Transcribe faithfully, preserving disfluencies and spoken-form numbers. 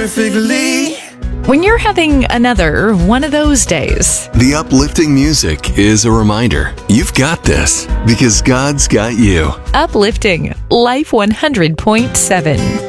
perfectly. When you're having another one of those days, the uplifting music is a reminder you've got this because God's got you. Uplifting Life one hundred point seven.